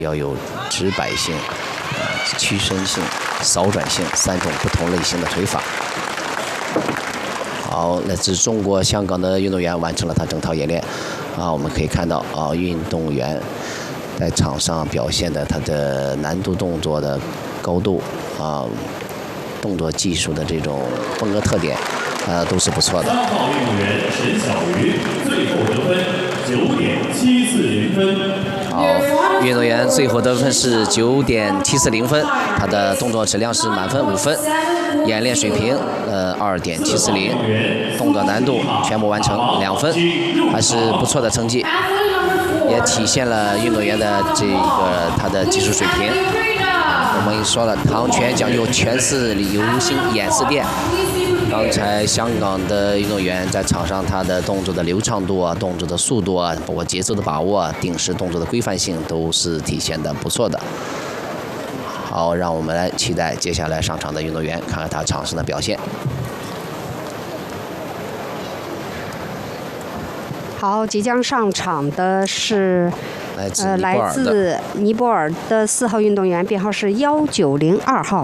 要有直摆性、屈伸性、扫转性3种不同类型的腿法。好，来自中国香港的运动员完成了他整套演练。我们可以看到运动员在场上表现的他的难度动作的高度动作技术的这种风格特点都是不错的。 3号运动员陈晓瑜最后得分9.740分。 好，运动员最后得分是9.740分，他的动作质量是满分5分，演练水平2.740，动作难度全部完成2分，还是不错的成绩，也体现了运动员的他的技术水平。我们说了，跆拳讲究拳式流星演示电。刚才香港的运动员在场上，他的动作的流畅度动作的速度包括节奏的把握定式动作的规范性都是体现的不错的。好，让我们来期待接下来上场的运动员，看看他场上的表现。 好，即将上场的是来自尼泊尔的4号运动员，编号是1902号。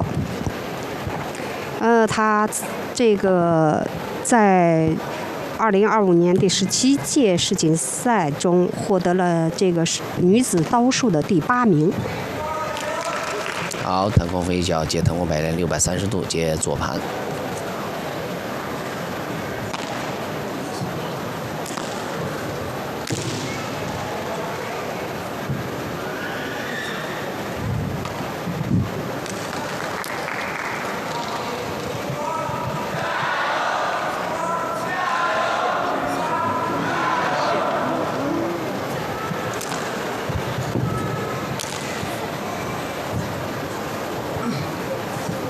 他这个在2025年第17届世锦赛中获得了这个女子刀术的第8名。 好，腾空飞脚接腾空摆链630度接左盘。